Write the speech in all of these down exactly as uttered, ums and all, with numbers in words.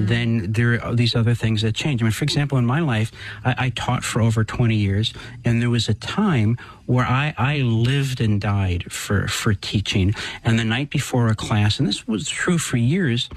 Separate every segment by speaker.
Speaker 1: mm. then there are these other things that change. I mean, for example, in my life, I, I taught for over twenty years, and there was a time where I, I lived and died for, for teaching. And the night before a class, and this was true for years,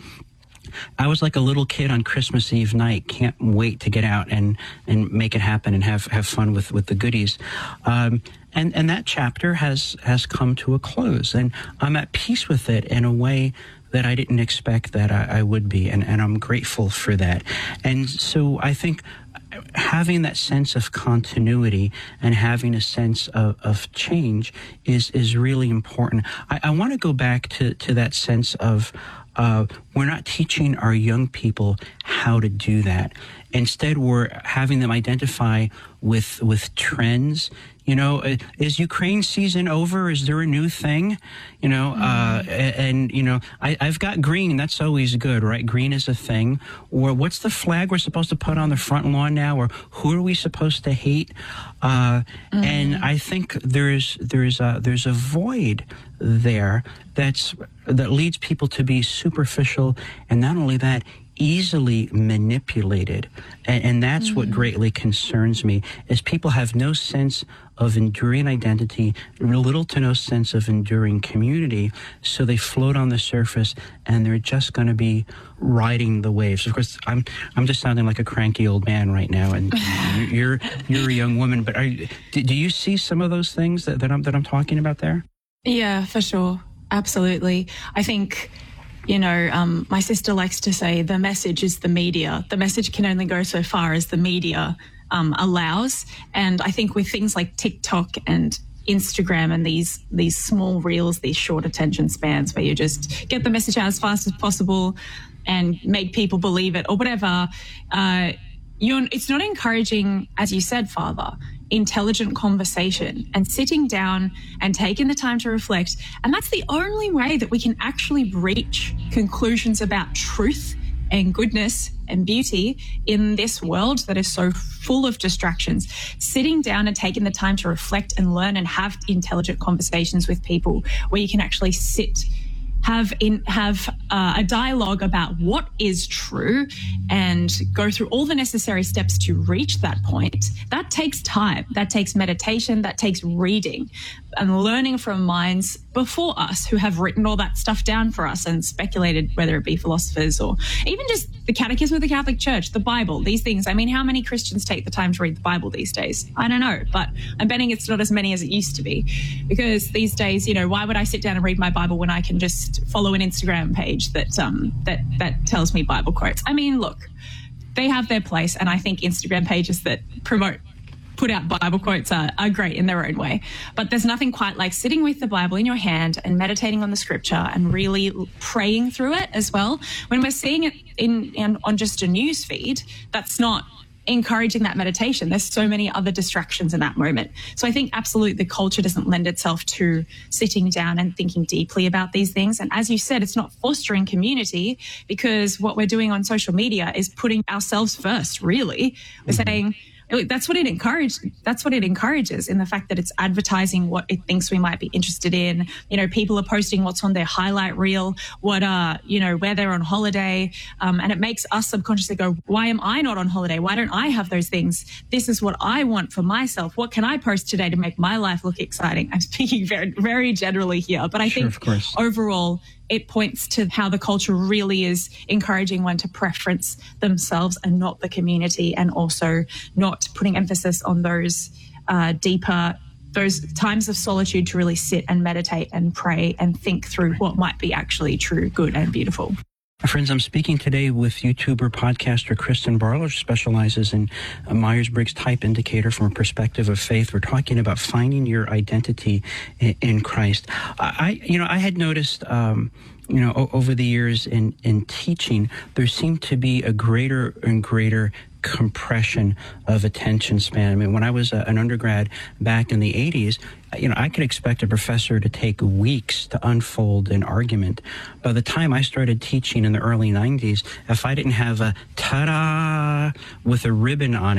Speaker 1: I was like a little kid on Christmas Eve night. Can't wait to get out and, and make it happen and have, have fun with, with the goodies. Um, and, and that chapter has, has come to a close, and I'm at peace with it in a way that I didn't expect that I, I would be. And, and I'm grateful for that. And so I think having that sense of continuity and having a sense of, of change is, is really important. I, I want to go back to, to that sense of, Uh, we're not teaching our young people how to do that. Instead, we're having them identify with with trends. You know, uh, is Ukraine season over? Is there a new thing? You know, mm. uh, and, and, you know, I, I've got green. That's always good, right? Green is a thing. Or what's the flag we're supposed to put on the front lawn now? Or who are we supposed to hate? Uh, mm. And I think there's there's a, there's a void there that's that leads people to be superficial, and not only that, easily manipulated. And, and that's mm. what greatly concerns me, is people have no sense of enduring identity, little to no sense of enduring community, so they float on the surface and they're just going to be riding the waves. Of course, I'm I'm just sounding like a cranky old man right now, and you're you're a young woman, but are you, do, do you see some of those things that, that I'm that I'm talking about there?
Speaker 2: Yeah, for sure. Absolutely. I think, you know, um, my sister likes to say the message is the media. The message can only go so far as the media um, allows. And I think with things like TikTok and Instagram and these these small reels, these short attention spans where you just get the message out as fast as possible and make people believe it or whatever, uh, you're, it's not encouraging, as you said, Father, intelligent conversation and sitting down and taking the time to reflect. And that's the only way that we can actually reach conclusions about truth and goodness and beauty in this world that is so full of distractions. Sitting down and taking the time to reflect and learn and have intelligent conversations with people where you can actually sit have in have uh, a dialogue about what is true and go through all the necessary steps to reach that point. That takes time. That takes meditation. That takes reading and learning from minds before us who have written all that stuff down for us and speculated, whether it be philosophers or even just the Catechism of the Catholic Church, the Bible, these things. I mean, how many Christians take the time to read the Bible these days? I don't know, but I'm betting it's not as many as it used to be, because these days, you know, why would I sit down and read my Bible when I can just follow an Instagram page that um that that tells me Bible quotes? I mean, look, they have their place, and I think Instagram pages that promote put out Bible quotes are, are great in their own way. But there's nothing quite like sitting with the Bible in your hand and meditating on the scripture and really praying through it as well. When we're seeing it in, in on just a news feed, that's not encouraging that meditation. There's so many other distractions in that moment. So I think absolutely the culture doesn't lend itself to sitting down and thinking deeply about these things. And as you said, it's not fostering community, because what we're doing on social media is putting ourselves first, really. We're mm-hmm. saying, That's what it encouraged. That's what it encourages, in the fact that it's advertising what it thinks we might be interested in. You know, people are posting what's on their highlight reel, what uh, you know, where they're on holiday, um, and it makes us subconsciously go, "Why am I not on holiday? Why don't I have those things? This is what I want for myself. What can I post today to make my life look exciting?" I'm speaking very, very generally here, but I
Speaker 1: sure,
Speaker 2: think overall, it points to how the culture really is encouraging one to preference themselves and not the community, and also not putting emphasis on those uh, deeper, those times of solitude to really sit and meditate and pray and think through what might be actually true, good and beautiful.
Speaker 1: Friends, I'm speaking today with YouTuber, podcaster Kristen Barlow, who specializes in a Myers-Briggs type indicator from a perspective of faith. We're talking about finding your identity in, in Christ. I, you know, I had noticed, um, you know, o- over the years in, in teaching, there seemed to be a greater and greater compression of attention span. I mean, when I was a, an undergrad back in the eighties, you know, I could expect a professor to take weeks to unfold an argument. By the time I started teaching in the early nineties, if I didn't have a ta-da with a ribbon on it,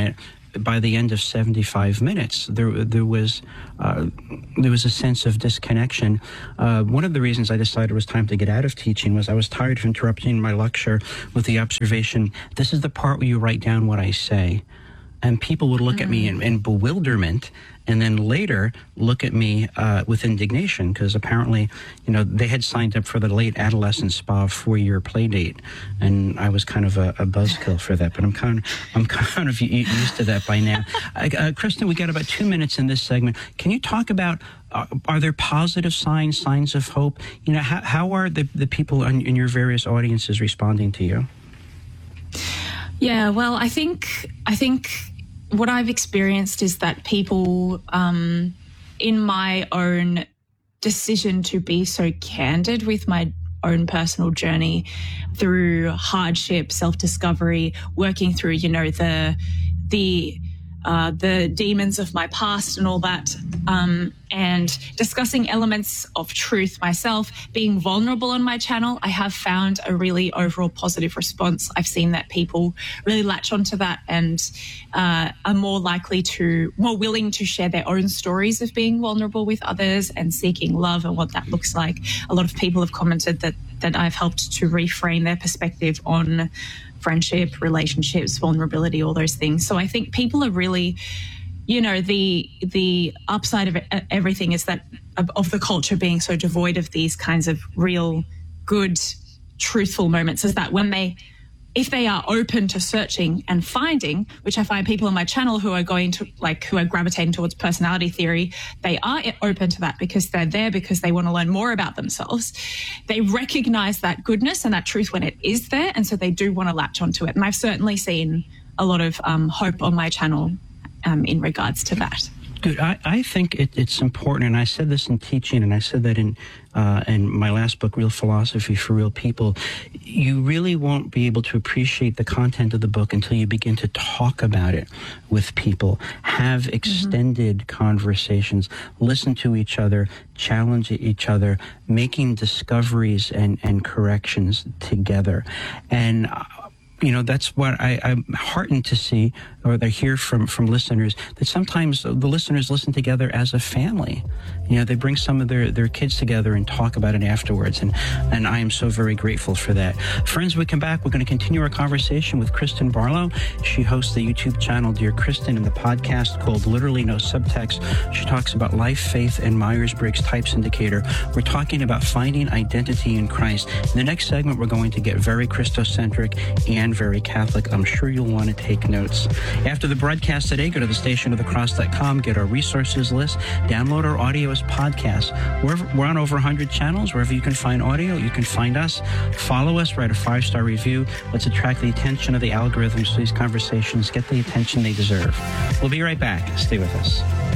Speaker 1: by the end of seventy-five minutes, there there was uh, there was a sense of disconnection. Uh, one of the reasons I decided it was time to get out of teaching was I was tired of interrupting my lecture with the observation, this is the part where you write down what I say. And people would look mm. at me in, in bewilderment, and then later look at me uh, with indignation, because apparently, you know, they had signed up for the late adolescent spa four-year play date, and I was kind of a, a buzzkill for that. But I'm kind of, I'm kind of used to that by now. Uh, Kristen, we got about two minutes in this segment. Can you talk about uh, are there positive signs, signs of hope? You know, how, how are the the people in, in your various audiences responding to you?
Speaker 2: Yeah, well, I think I think what I've experienced is that people, um, in my own decision to be so candid with my own personal journey through hardship, self-discovery, working through, you know, the the uh, the demons of my past and all that, um, and discussing elements of truth myself, being vulnerable on my channel, I have found a really overall positive response. I've seen that people really latch onto that and uh, are more likely to, more willing to share their own stories of being vulnerable with others and seeking love and what that looks like. A lot of people have commented that that I've helped to reframe their perspective on friendship, relationships, vulnerability, all those things. So I think people are really, you know, the the upside of everything is that of, of the culture being so devoid of these kinds of real, good, truthful moments is that when they, if they are open to searching and finding, which I find people on my channel who are going to, like, who are gravitating towards personality theory, they are open to that because they're there because they want to learn more about themselves. They recognize that goodness and that truth when it is there, and so they do want to latch onto it. And I've certainly seen a lot of um, hope on my channel um, in regards to that.
Speaker 1: Good. I, I think it, it's important, and I said this in teaching, and I said that in uh, in my last book, Real Philosophy for Real People. You really won't be able to appreciate the content of the book until you begin to talk about it with people, have extended mm-hmm. conversations, listen to each other, challenge each other, making discoveries and, and corrections together. And uh, you know, that's what I, I'm heartened to see, or I hear from, from listeners, that sometimes the listeners listen together as a family. You know, they bring some of their, their kids together and talk about it afterwards, and, and I am so very grateful for that. Friends, when we come back, we're going to continue our conversation with Kristen Barlow. She hosts the YouTube channel Dear Kristen and the podcast called Literally No Subtext. She talks about life, faith, and Myers-Briggs Types Indicator. We're talking about finding identity in Christ. In the next segment, we're going to get very Christocentric and very Catholic. I'm sure you'll want to take notes. After the broadcast today, go to the station of the cross dot com, get our resources list, download our audio as podcasts. We're, we're on over one hundred channels. Wherever you can find audio, you can find us. Follow us, write a five-star review. Let's attract the attention of the algorithms so these conversations get the attention they deserve. We'll be right back. Stay with us.